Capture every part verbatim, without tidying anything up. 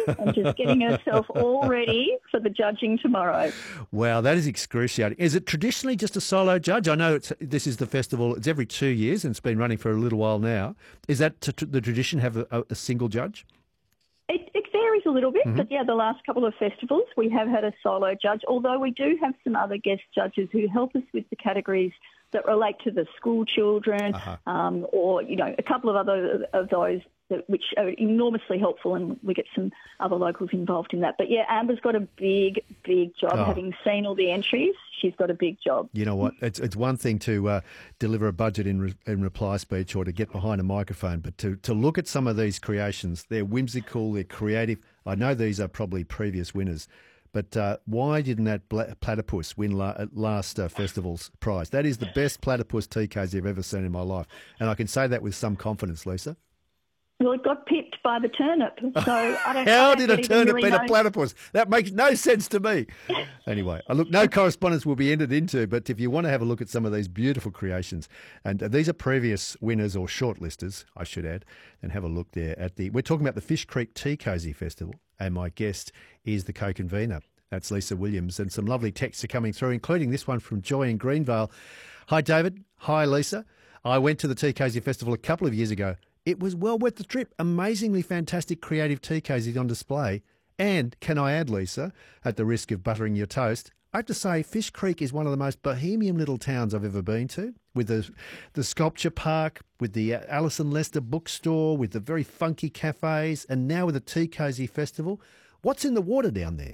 and just getting herself all ready for the judging tomorrow. Wow, that is excruciating. Is it traditionally just a solo judge? I know it's, this is the festival, it's every two years and it's been running for a little while now. Is that t- t- the tradition, have a, a single judge? It, it varies a little bit, Mm-hmm. but yeah, the last couple of festivals we have had a solo judge, although we do have some other guest judges who help us with the categories that relate to the school children, Uh-huh. um, or, you know, a couple of other of those that, which are enormously helpful, and we get some other locals involved in that. But yeah, Amber's got a big, big job. Oh. Having seen all the entries, she's got a big job. You know what? It's it's one thing to uh, deliver a budget in re- in reply speech or to get behind a microphone, but to, to look at some of these creations, they're whimsical, they're creative. I know these are probably previous winners, but uh, why didn't that bla- platypus win la- at last uh, festival's prize? That is the best platypus T Ks I've ever seen in my life, and I can say that with some confidence, Lisa. Well, it got pipped by the turnip, so I don't. How I did don't a even turnip really beat know. a platypus? That makes no sense to me. Anyway, uh, look, no correspondence will be entered into, but if you want to have a look at some of these beautiful creations, and uh, these are previous winners or shortlisters, I should add, and have a look there at the. We're talking about the Fish Creek Tea Cozy Festival, and my guest is the co-convener. That's Lisa Williams, and some lovely texts are coming through, including this one from Joy in Greenvale. Hi, David. Hi, Lisa. I went to the Tea Cozy Festival a couple of years ago. It was well worth the trip. Amazingly fantastic creative tea cozies on display. And can I add, Lisa, at the risk of buttering your toast, I have to say Fish Creek is one of the most bohemian little towns I've ever been to, with the the sculpture park, with the Alison Lester bookstore, with the very funky cafes, and now with the Tea Cozy Festival. What's in the water down there?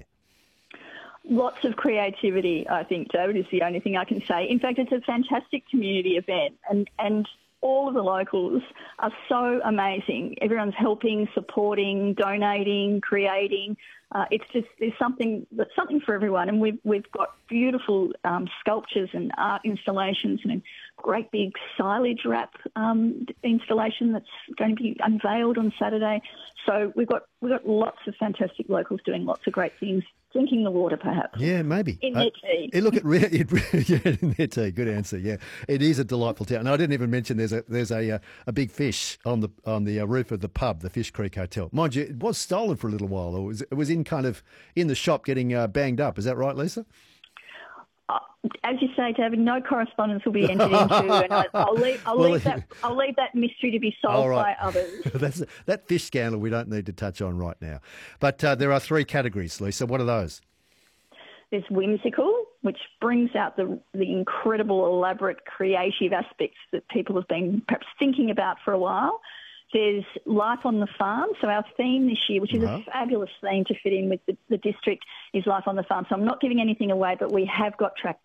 Lots of creativity, I think, David, is the only thing I can say. In fact, it's a fantastic community event, and, and all of the locals are so amazing. Everyone's helping, supporting, donating, creating. Uh, it's just there's something that's something for everyone, and we've we've got beautiful um, sculptures and art installations and a great big silage wrap um, installation that's going to be unveiled on Saturday. So we've got we've got lots of fantastic locals doing lots of great things. Drinking the water, perhaps. Yeah, maybe. In their tea. Uh, look, it really, it really, yeah, in their tea. Good answer. Yeah, it is a delightful town. And I didn't even mention there's a there's a uh, a big fish on the on the uh, roof of the pub, the Fish Creek Hotel. Mind you, it was stolen for a little while, or was, it was in kind of in the shop getting uh, banged up. Is that right, Lisa? Uh, as you say, David, no correspondence will be entered into, and I, I'll leave. I'll Well, leave that. I'll leave that mystery to be solved All right. by others. That's that fish scandal we don't need to touch on right now. But uh, there are three categories, Lisa. What are those? There's whimsical, which brings out the the incredible, elaborate, creative aspects that people have been perhaps thinking about for a while. There's Life on the Farm. So our theme this year, which is Uh-huh. a fabulous theme to fit in with the, the district, is Life on the Farm. So I'm not giving anything away, but we have got track